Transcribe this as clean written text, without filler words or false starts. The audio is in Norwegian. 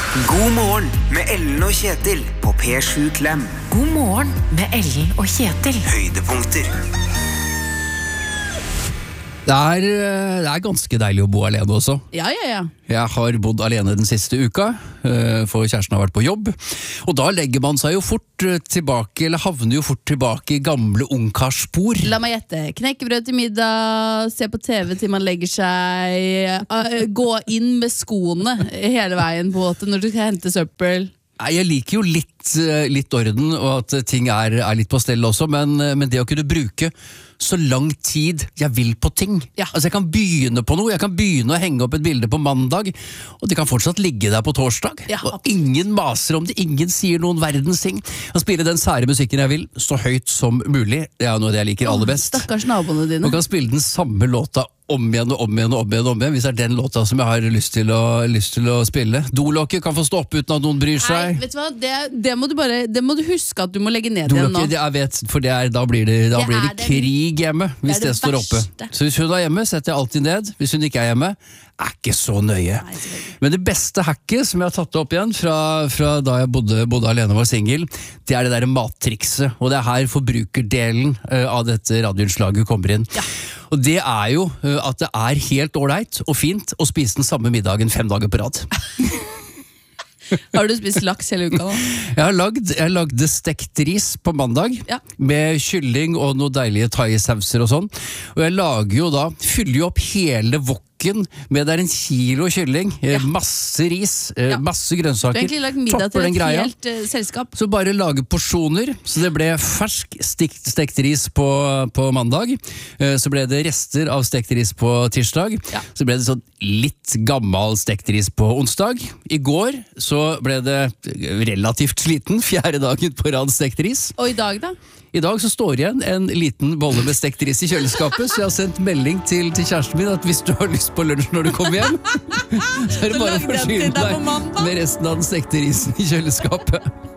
God morgen med Ellen og Kjetil på P7 Klem. God morgen med Ellen og Kjetil. Høydepunkter. Det er ganske deilig å bo alene også. Ja. Jeg har bodd alene den siste uka, for kjæresten har vært på jobb. Og da legger man seg jo fort tilbake, eller havner jo fort tilbake i gamle ungkarsspor. La meg gjette. Knekkebrød til middag, se på TV til man legger seg, gå inn med skoene hele veien på båten når du skal hente søppel. Nei, jeg liker jo litt orden, og at ting er litt på stell også, men det å kunne bruke så lang tid jeg vil på ting. Ja. Altså jeg kan begynne på noe, jeg kan begynne å henge opp et bilde på mandag, og det kan fortsatt ligge der på torsdag. Ja, og ingen maser om det, ingen sier noen verdens ting. Jeg spiller den sære musikken jeg vil, så høyt som mulig. Det er jo noe jeg liker aller best. Stakkars naboene dine. Og kan spille den samme låta om igjen, hvis det er den låta som jeg har lyst til å spille. Dolokket kan få stå opp uten at noen bryr seg. Nei, vet du hva? Det må du huske at du må legge ned igjen nå. Dolokket, jeg vet, for da blir det krig hjemme hvis det står oppe. Så hvis hun er hjemme, setter jeg alltid ned. Hvis hun ikke er hjemme, er ikke så nøye. Men det beste hacket som jeg har tatt opp igjen fra da jeg bodde alene og var single, det er det der mattrikset, og det er her forbrukerdelen av dette radioinnslaget kommer inn. Ja. Og det er jo at det er helt ordentlig og fint å spise den samme middagen 5 dager på rad. Har du spist laks hele uka nå? Jeg lagde stekt ris på mandag, med kylling og noen deilige thai-sauser og sånn. Og jeg fyller jo opp hele wokken med det er 1 kilo kylling, masse ris, masse grønnsaker. Du har egentlig lagt middag til et helt selskap. Så bare lage porsjoner, så det ble fersk stekt ris på mandag. Så ble det rester av stekt ris på tirsdag. Så ble det sånn litt gammel stekt ris på onsdag. I går så ble det relativt sliten, 4. dagen på rad stekt ris. Og i dag da? I dag så står igjen en liten bolle med stekt ris i kjøleskapet, så jeg har sendt melding til kjæresten min at hvis du har lyst på lunsj når du kommer hjem, så er det bare å forsyne deg med resten av den stekte risen i kjøleskapet.